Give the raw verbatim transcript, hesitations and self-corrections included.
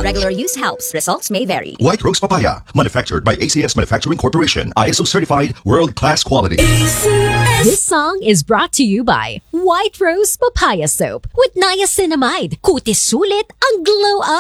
regular use helps. Results may vary. White Rose Papaya, manufactured by A C S Manufacturing Corporation, I S O certified, world-class quality. This song is brought to you by White Rose Papaya Soap with niacinamide. Kutis sulit ang glow up.